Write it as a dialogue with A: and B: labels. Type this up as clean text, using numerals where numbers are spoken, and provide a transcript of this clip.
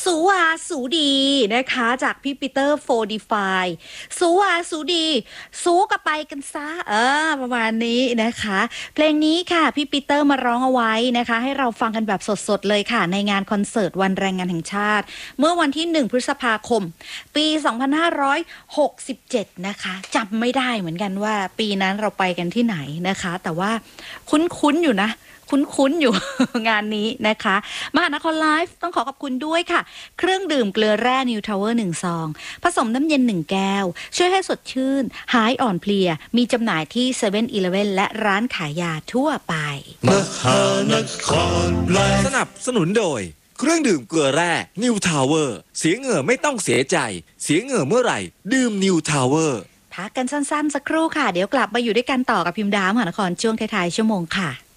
A: สูวาสูดีนะคะจากพี่ปีเตอร์โฟดีไฟสูวาสูดีสูกับไปกันซะประมาณนี้นะคะเพลงนี้ค่ะพี่ปีเตอร์มาร้องเอาไว้นะคะให้เราฟังกันแบบสดๆเลยค่ะในงานคอนเสิร์ตวันแรงงานแห่งชาติเมื่อวันที่1พฤษภาคมปี2567นะคะจำไม่ได้เหมือนกันว่าปีนั้นเราไปกันที่ไหนนะคะแต่ว่าคุ้นๆอยู่นะคุ้นๆอยู่ งานนี้นะคะมหานครไลฟ์ต้องขอขอบคุณด้วยค่ะเครื่องดื่มเกลือแร่นิวทาวเวอร์1ซองผสมน้ำเย็น1แก้วช่วยให้สดชื่นหายอ่อนเพลียมีจำหน่ายที่7 e เ e ่ e อและร้านขายยาทั่วไป
B: มหานครไลฟ์
C: สนับสนุนโดยเครื่องดื่มเกลือแร่นิวทาวเวอร์เสียเหงื่อไม่ต้องเสียใจเสียเหงื่อเมื่อไหร่ดื่มนิวทาวเวอร์
A: พักกันสั้นๆสักครู่ค่ะเดี๋ยวกลับมาอยู่ด้วยกันต่อกับพิมพ์ดาวมหานครช่วงท้ายๆชั่วโมงค่ะ